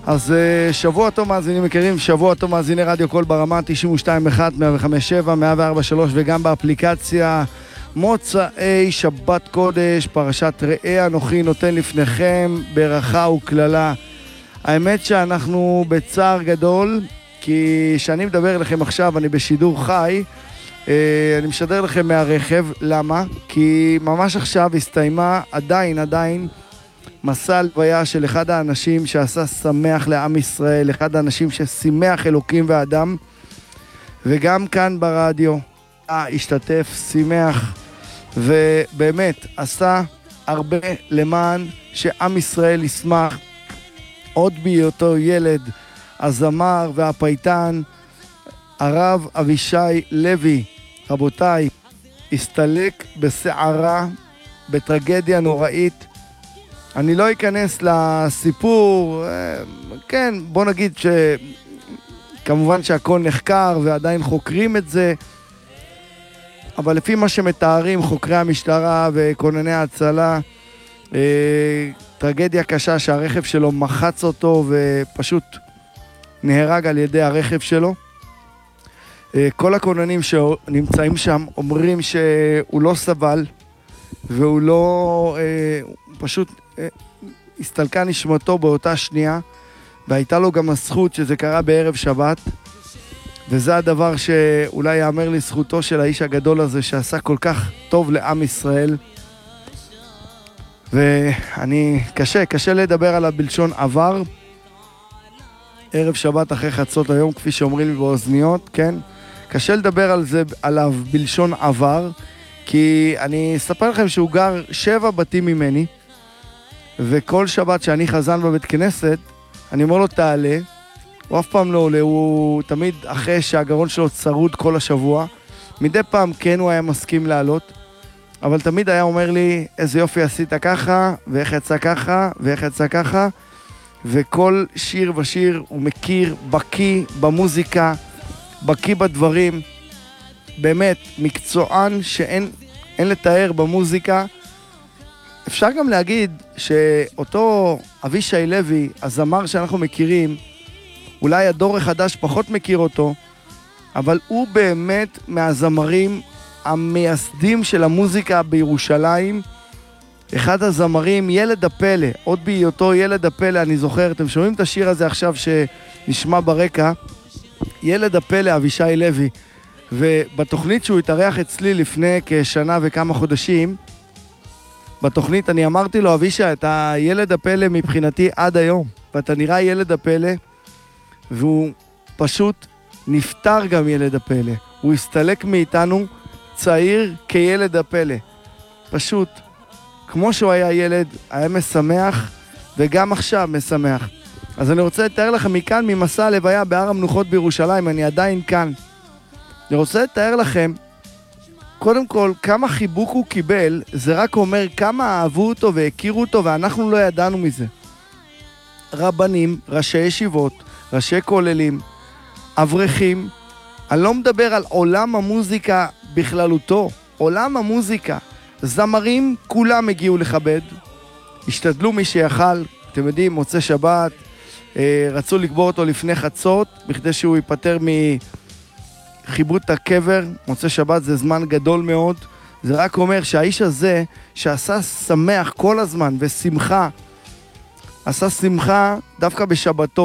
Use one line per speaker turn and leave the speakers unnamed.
אז שבוע טוב מאזינים יקרים, שבוע טוב מאזיני רדיו קול ברמה 92.1, 105.7, 104.3 וגם באפליקציה. מוצאי שבת קודש, פרשת ראה אנוכי נותן לפניכם ברכה וכללה. האמת שאנחנו בצער גדול, כי שאני מדבר אליכם עכשיו, אני בשידור חי, אני משדר לכם מהרכב. למה? כי ממש עכשיו הסתיימה עדיין מסע הלוויה של אחד האנשים שעשה שמח לעם ישראל, אחד האנשים ששימח אלוקים ואדם, וגם כאן ברדיו השתתף, שימח, ובאמת עשה הרבה למען שעם ישראל ישמח. עוד בהיותו ילד, הזמר והפייטן, הרב אבישי לוי, רבותיי, הסתלק בסערה, בטרגדיה נוראית. אני לא אכנס לסיפור, כן, בוא נגיד שכמובן שהכל נחקר ועדיין חוקרים את זה, אבל לפי מה שמתארים חוקרי המשטרה וכונני ההצלה, טרגדיה קשה שהרכב שלו מחץ אותו ופשוט נהרג על ידי הרכב שלו. כל הכוננים שנמצאים שם אומרים שהוא לא סבל, והוא לא, פשוט הסתלקה נשמתו באותה שנייה, והייתה לו גם הזכות שזה קרה בערב שבת, וזה הדבר שאולי יאמר לזכותו של האיש הגדול הזה שעשה כל כך טוב לעם ישראל. ואני, קשה לדבר עליו בלשון עבר, ערב שבת אחרי חצות היום, כפי שאומרים לי באוזניות, כן? קשה לדבר עליו בלשון עבר, כי אני אספר לכם שהוא גר 7 בתים ממני, וכל שבת שאני חזן בבית כנסת, אני אומר לו תעלה, הוא אף פעם לא עולה, הוא תמיד אחרי שהגרון שלו צרוד כל השבוע, מדי פעם כן הוא היה מסכים לעלות, אבל תמיד היה אומר לי איזה יופי עשית ככה, ואיך יצא ככה, ואיך יצא ככה, וכל שיר ושיר הוא מכיר, בקי במוזיקה, בקי בדברים, באמת מקצוען שאין לתאר במוזיקה. אפשר גם להגיד שאותו אבישי לוי, הזמר שאנחנו מכירים, אולי הדור החדש פחות מכיר אותו, אבל הוא באמת מהזמרים המייסדים של המוזיקה בירושלים, אחד הזמרים, ילד הפלא, עוד בהיותו ילד הפלא, אני זוכר, אתם שומעים את השיר הזה עכשיו שנשמע ברקע, ילד הפלא אבישי לוי, ובתוכנית שהוא התארח אצלי לפני כשנה וכמה חודשים, בתוכנית אני אמרתי לו, אבישי, אתה ילד הפלא מבחינתי עד היום, ואתה נראה ילד הפלא, והוא פשוט נפטר גם ילד הפלא, הוא הסתלק מאיתנו צעיר כילד הפלא, פשוט כמו שהוא היה ילד, היה משמח, וגם עכשיו משמח. אז אני רוצה לתאר לכם מכאן, ממסע הלוויה בהר המנוחות בירושלים, אני עדיין כאן. אני רוצה לתאר לכם, קודם כל, כמה חיבוק הוא קיבל, זה רק אומר כמה אהבו אותו והכירו אותו, ואנחנו לא ידענו מזה. רבנים, ראשי ישיבות, ראשי כוללים, אברכים, אני לא מדבר על עולם המוזיקה בכללותו, עולם המוזיקה. זמרים כולם הגיעו לכבד, השתדלו מי שיכל, אתם יודעים, מוצא שבת, רצו לקבור אותו לפני חצות, בכדי שהוא ייפטר מחיבוט הקבר, מוצא שבת זה זמן גדול מאוד, זה רק אומר שהאיש הזה, שעשה שמח כל הזמן ושמחה, עשה שמחה דווקא בשבתו,